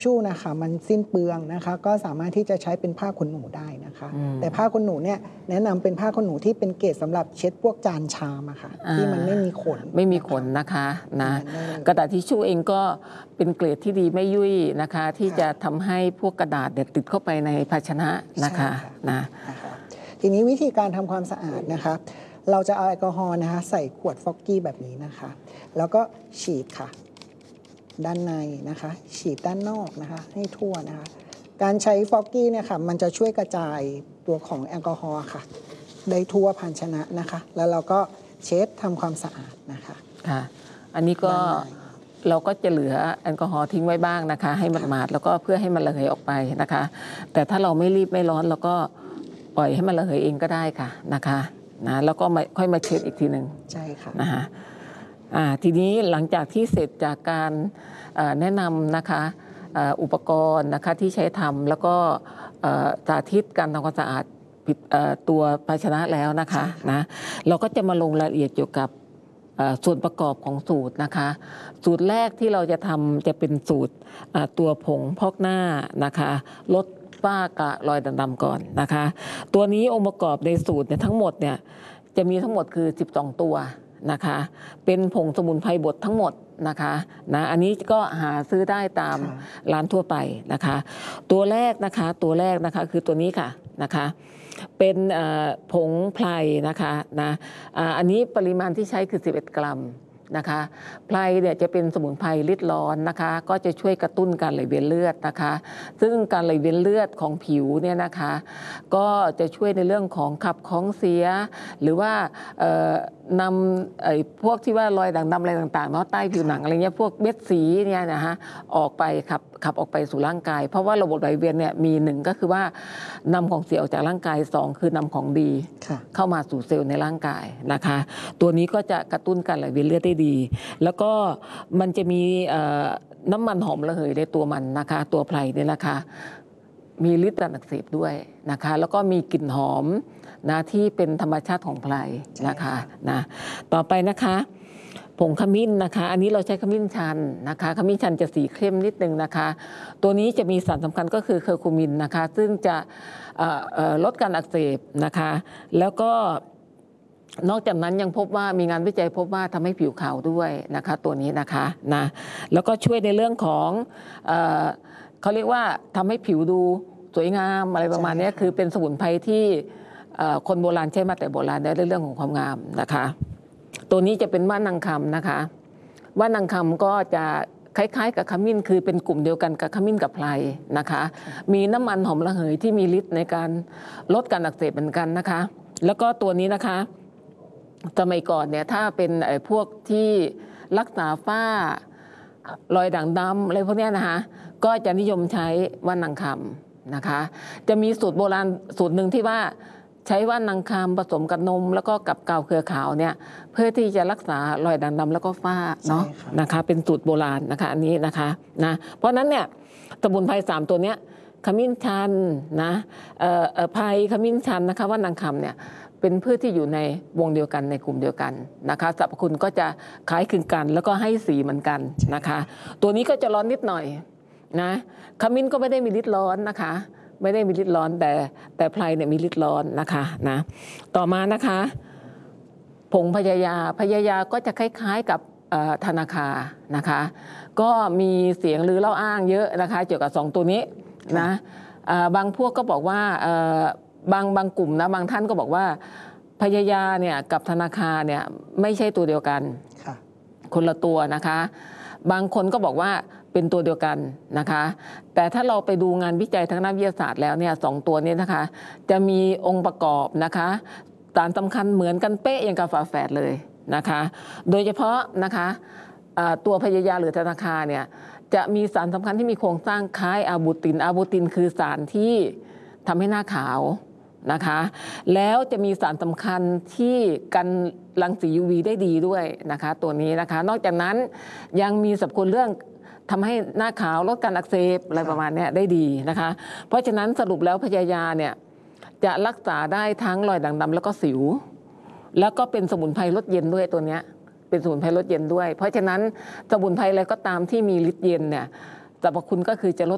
ชู่นะคะมันสิ้นเปลืองนะคะก็สามารถที่จะใช้เป็นผ้าขนหนูได้นะคะแต่ผ้าขนหนูเนี่ยแนะนำเป็นผ้าขนหนูที่เป็นเกรดสำหรับเช็ดพวกจานชามอะค่ะที่มันไม่มีขนนะคะนะกระดาษทิชชู่เองก็เป็นเกรดที่ดีไม่ยุ่ยนะคะที่จะทำให้พวกกระดาษเนี่ยติดเข้าไปในภาชนะนะคะนะทีนี้วิธีการทำความสะอาดนะคะเราจะเอาแอลกอฮอล์นะคะใส่ขวดฟอกกี้แบบนี้นะคะแล้วก็ฉีดค่ะด้านในนะคะฉีดด้านนอกนะคะให้ทั่วนะคะการใช้ฟอกกี้เนี่ยค่ะมันจะช่วยกระจายตัวของแอลกอฮอล์ค่ะได้ทั่วภาชนะนะคะแล้วเราก็เช็ดทำความสะอาดนะคะค่ะอันนี้ก็เราก็จะเหลือแอลกอฮอล์ทิ้งไว้บ้างนะคะให้มันหมาดแล้วก็เพื่อให้มันระเหยออกไปนะคะแต่ถ้าเราไม่รีบไม่ร้อนเราก็ปล่อยให้มันระเหยเองก็ได้ค่ะนะคะนะแล้วก็ค่อยมาเช็ดอีกทีหนึ่งใช่ค่ะนะคะทีนี้หลังจากที่เสร็จจากการแนะนำนะคะอุปกรณ์นะคะที่ใช้ทำแล้วก็สาธิตการทำความสะอาดตัวภาชนะแล้วนะคะนะเราก็จะมาลงรายละเอียดเกี่ยวกับส่วนประกอบของสูตรนะคะสูตรแรกที่เราจะทำจะเป็นสูตรตัวผงพอกหน้านะคะลดฝ้ากระรอยดำๆก่อนนะคะตัวนี้องค์ประกอบในสูตรเนี่ยทั้งหมดเนี่ยจะมีทั้งหมดคือ12ตัวนะคะเป็นผงสมุนไพรบดทั้งหมดนะคะนะอันนี้ก็หาซื้อได้ตามร้านทั่วไปนะคะตัวแรกนะคะคือตัวนี้ค่ะนะคะเป็นผงไพรนะคะนะอันนี้ปริมาณที่ใช้คือ11 กรัมนะคะไพรเนี่ยจะเป็นสมุนไพรลิดร้อนนะคะก็จะช่วยกระตุ้นการไหลเวียนเลือดนะคะซึ่งการไหลเวียนเลือดของผิวเนี่ยนะคะก็จะช่วยในเรื่องของขับของเสียหรือว่านำพวกที่ว่ารอยด่างดำอะไรต่างๆเนาะใต้ผิวหนังอะไรเงี้ยพวกเม็ดสีเนี่ยนะฮะออกไปขับออกไปสู่ร่างกายเพราะว่าระบบไหลเวียนเนี่ยมี1ก็คือว่านำของเสียออกจากร่างกาย2คือนำของดีเข้ามาสู่เซลล์ในร่างกายนะคะตัวนี้ก็จะกระตุ้นการไหลเวียนเลือดได้ดีแล้วก็มันจะมีน้ำมันหอมระเหยในตัวมันนะคะตัวไพรเนี่ยนะคะมีฤทธิ์ต้านอักเสบด้วยนะคะแล้วก็มีกลิ่นหอมนะที่เป็นธรรมชาติของไพรนะคะนะต่อไปนะคะผงขมิ้นนะคะอันนี้เราใช้ขมิ้นชันนะคะขมิ้นชันจะสีเข้มนิดนึงนะคะตัวนี้จะมีสารสำคัญก็คือเคอร์คูมินนะคะซึ่งจะลดการอักเสบนะคะแล้วก็นอกจากนั้นยังพบว่ามีงานวิจัยพบว่าทำให้ผิวขาวด้วยนะคะตัวนี้นะคะนะแล้วก็ช่วยในเรื่องของเขาเรียกว่าทำให้ผิวดูสวยงามอะไรประมาณนี้คือเป็นสมุนไพรที่คนโบราณใช้มาแต่โบราณในเรื่องของความงามนะคะตัวนี้จะเป็นว่านนางคำนะคะว่านนางคำก็จะคล้ายๆกับขมิ้นคือเป็นกลุ่มเดียวกันกับขมิ้นกับไพรนะคะมีน้ำมันหอมระเหยที่มีฤทธิ์ในการลดการอักเสบเหมือนกันนะคะแล้วก็ตัวนี้นะคะสมัยก่อนเนี่ยถ้าเป็นพวกที่รักษาฝ้ารอยด่างดำอะไรพวกนี้นะคะก็จะนิยมใช้ว่านนางคำนะคะจะมีสูตรโบราณสูตรหนึ่งที่ว่าใช้ว่านนางคำผสมกับนมแล้วก็กับกาวเครือขาวเนี่ยเพื่อที่จะรักษารอยด่างดำแล้วก็ฝ้าเนาะนะคะเป็นสูตรโบราณนะคะอันนี้นะคะนะเพราะนั้นเนี่ยสมุนไพร3ตัวเนี้ยขมิ้นชันนะไพรขมิ้นชันนะคะว่านนางคำเนี่ยเป็นพืชที่อยู่ในวงเดียวกันในกลุ่มเดียวกันนะคะสรรพคุณก็จะคล้ายคลึงกันแล้วก็ให้สีเหมือนกันนะคะตัวนี้ก็จะร้อนนิดหน่อยนะขมิ้นก็ไม่ได้มีฤทธิ์ร้อนนะคะไม่ได้มีฤทธิ์ร้อนแต่ไพรเนี่ยมีฤทธิ์ร้อนนะคะนะต่อมานะคะผงพยายาก็จะคล้ายๆกับธนาคานะคะก็มีเสียงลือเล่าอ้างเยอะนะคะเกี่ยวกับ2ตัวนี้นะบางพวกก็บอกว่าบางกลุ่มนะบางท่านก็บอกว่าพยายาเนี่ยกับธนาคารเนี่ยไม่ใช่ตัวเดียวกันคนละตัวนะคะบางคนก็บอกว่าเป็นตัวเดียวกันนะคะแต่ถ้าเราไปดูงานวิจัยทางด้านวิทยาศาสตร์แล้วเนี่ย2ตัวนี้นะคะจะมีองค์ประกอบนะคะสารสำคัญเหมือนกันเป๊ะอย่างกับฝาแฝดเลยนะคะโดยเฉพาะนะคะตัวพยายาหรือธนาคารเนี่ยจะมีสารสำคัญที่มีโครงสร้างคล้ายอะบูตินคือสารที่ทำให้หน้าขาวนะคะแล้วจะมีสารสำคัญที่กันรังสี UV ได้ดีด้วยนะคะตัวนี้นะคะนอกจากนั้นยังมีสรรพคุณเรื่องทำให้หน้าขาวลดการอักเสบอะไรประมาณนี้ได้ดีนะคะเพราะฉะนั้นสรุปแล้วพยายาเนี่ยจะรักษาได้ทั้งรอยด่างดำแล้วก็สิวแล้วก็เป็นสมุนไพรลดเย็นด้วยตัวนี้เป็นสมุนไพรลดเย็นด้วยเพราะฉะนั้นสมุนไพรอะไรก็ตามที่มีฤทธิ์เย็นเนี่ยสรรพคุณก็คือจะลด